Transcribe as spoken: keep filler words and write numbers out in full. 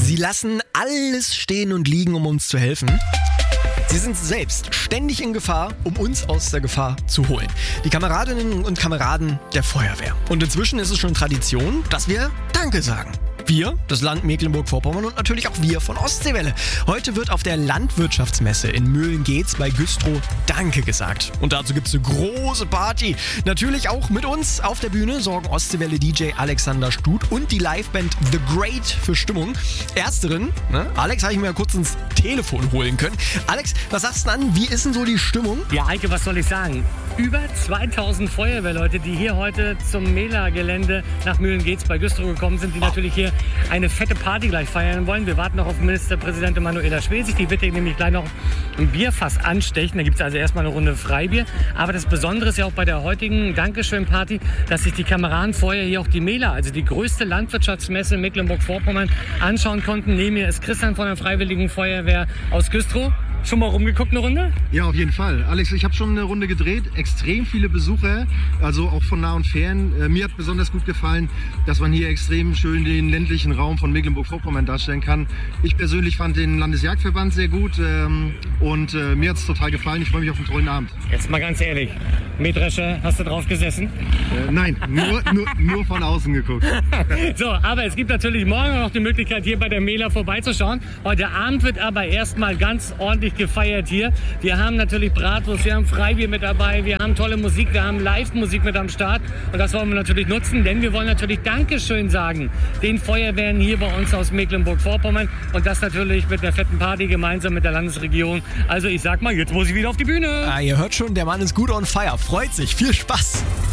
Sie lassen alles stehen und liegen, um uns zu helfen. Sie sind selbst ständig in Gefahr, um uns aus der Gefahr zu holen. Die Kameradinnen und Kameraden der Feuerwehr. Und inzwischen ist es schon Tradition, dass wir Danke sagen. Wir, das Land Mecklenburg-Vorpommern und natürlich auch wir von Ostseewelle. Heute wird auf der Landwirtschaftsmesse in Möhlen-Geetz bei Güstrow Danke gesagt. Und dazu gibt es eine große Party. Natürlich auch mit uns auf der Bühne sorgen Ostseewelle-D J Alexander Stut und die Liveband The Great für Stimmung. Ersterin, ne? Alex, habe ich mir ja kurz ins Telefon holen können. Alex, was sagst du an? Wie ist denn so die Stimmung? Ja, Eike, was soll ich sagen? Über zweitausend Feuerwehrleute, die hier heute zum Mela-Gelände nach Möhlen-Geetz bei Güstrow gekommen sind, die natürlich hier eine fette Party gleich feiern wollen. Wir warten noch auf Ministerpräsidentin Manuela Schwesig. Die wird hier nämlich gleich noch ein Bierfass anstechen. Da gibt es also erstmal eine Runde Freibier. Aber das Besondere ist ja auch bei der heutigen Dankeschön-Party, dass sich die Kameraden vorher hier auch die Mela, also die größte Landwirtschaftsmesse in Mecklenburg-Vorpommern, anschauen konnten. Neben mir ist Christian von der Freiwilligen Feuerwehr aus Güstrow. Schon mal rumgeguckt eine Runde? Ja, auf jeden Fall. Alex, ich habe schon eine Runde gedreht. Extrem viele Besucher, also auch von nah und fern. Äh, mir hat besonders gut gefallen, dass man hier extrem schön den ländlichen Raum von Mecklenburg-Vorpommern darstellen kann. Ich persönlich fand den Landesjagdverband sehr gut ähm, und äh, mir hat es total gefallen. Ich freue mich auf einen tollen Abend. Jetzt mal ganz ehrlich, Mähdrescher, hast du drauf gesessen? Äh, nein, nur, nur, nur von außen geguckt. So, aber es gibt natürlich morgen noch die Möglichkeit, hier bei der Mela vorbeizuschauen. Heute Abend wird aber erstmal ganz ordentlich gefeiert hier. Wir haben natürlich Bratwurst, wir haben Freibier mit dabei, wir haben tolle Musik, wir haben Live-Musik mit am Start und das wollen wir natürlich nutzen, denn wir wollen natürlich Dankeschön sagen den Feuerwehren hier bei uns aus Mecklenburg-Vorpommern und das natürlich mit der fetten Party gemeinsam mit der Landesregierung. Also ich sag mal, jetzt muss ich wieder auf die Bühne. Ah, ihr hört schon, der Mann ist gut on fire, freut sich, viel Spaß.